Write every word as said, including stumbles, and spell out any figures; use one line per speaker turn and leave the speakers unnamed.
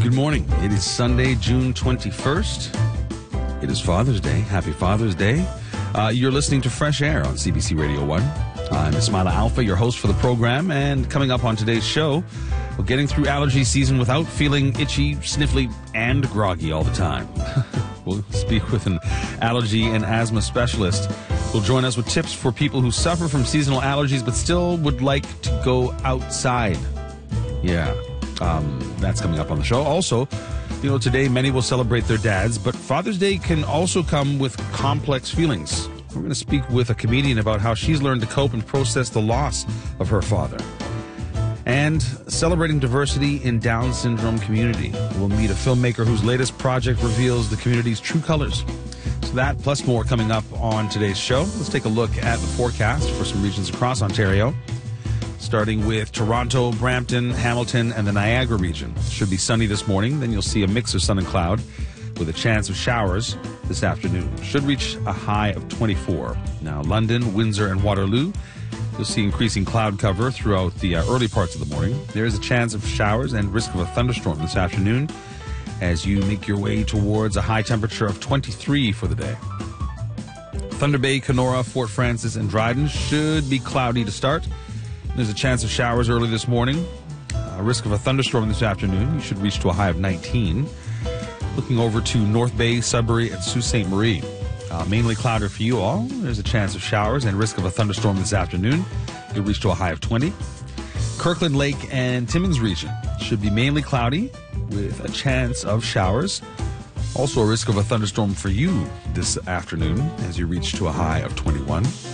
Good morning. It is Sunday, June twenty-first. It is Father's Day. Happy Father's Day. Uh, you're listening to Fresh Air on C B C Radio one. I'm Ismaila Alfa, your host for the program, and coming up on today's show, we're getting through allergy season without feeling itchy, sniffly, and groggy all the time. We'll speak with an allergy and asthma specialist who'll join us with tips for people who suffer from seasonal allergies but still would like to go outside. Yeah, um, that's coming up on the show. Also, you know, today many will celebrate their dads, but Father's Day can also come with complex feelings. We're going to speak with a comedian about how she's learned to cope and process the loss of her father. And celebrating diversity in Down syndrome community. We'll meet a filmmaker whose latest project reveals the community's true colors. So that plus more coming up on today's show. Let's take a look at the forecast for some regions across Ontario. Starting with Toronto, Brampton, Hamilton, and the Niagara region. Should be sunny this morning. Then you'll see a mix of sun and cloud with a chance of showers this afternoon. Should reach a high of twenty-four. Now, London, Windsor, and Waterloo, you'll see increasing cloud cover throughout the uh, early parts of the morning. There is a chance of showers and risk of a thunderstorm this afternoon as you make your way towards a high temperature of twenty-three for the day. Thunder Bay, Kenora, Fort Francis, and Dryden should be cloudy to start. There's a chance of showers early this morning. A risk of a thunderstorm this afternoon. You should reach to a high of nineteen. Looking over to North Bay, Sudbury, and Sault Ste. Marie. Uh, mainly cloudy for you all. There's a chance of showers and risk of a thunderstorm this afternoon. You'll reach to a high of twenty. Kirkland Lake and Timmins region should be mainly cloudy with a chance of showers. Also a risk of a thunderstorm for you this afternoon as you reach to a high of twenty-one.